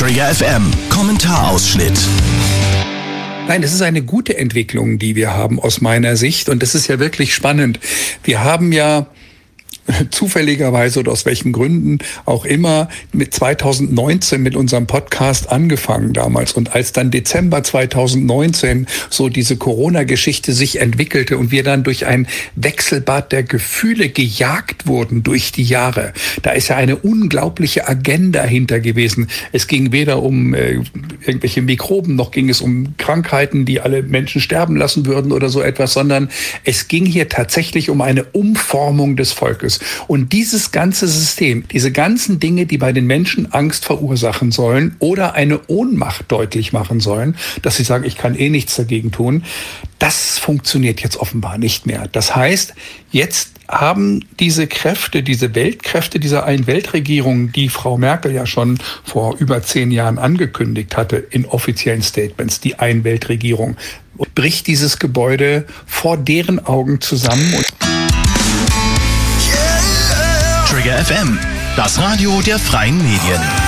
Trigger FM Kommentarausschnitt. Nein, das ist eine gute Entwicklung, die wir haben aus meiner Sicht. Und das ist ja wirklich spannend. Wir haben ja zufälligerweise oder aus welchen Gründen auch immer mit 2019 mit unserem Podcast angefangen damals. Und als dann Dezember 2019 so diese Corona-Geschichte sich entwickelte und wir dann durch ein Wechselbad der Gefühle gejagt wurden durch die Jahre, da ist ja eine unglaubliche Agenda hinter gewesen. Es ging weder um irgendwelche Mikroben, noch ging es um Krankheiten, die alle Menschen sterben lassen würden oder so etwas, sondern es ging hier tatsächlich um eine Umformung des Volkes. Und dieses ganze System, diese ganzen Dinge, die bei den Menschen Angst verursachen sollen oder eine Ohnmacht deutlich machen sollen, dass sie sagen, ich kann eh nichts dagegen tun, das funktioniert jetzt offenbar nicht mehr. Das heißt, jetzt haben diese Kräfte, diese Weltkräfte dieser Ein-Welt-Regierung, die Frau Merkel ja schon vor über 10 Jahren angekündigt hatte in offiziellen Statements, die Ein-Welt-Regierung, bricht dieses Gebäude vor deren Augen zusammen. Trigger FM, das Radio der freien Medien.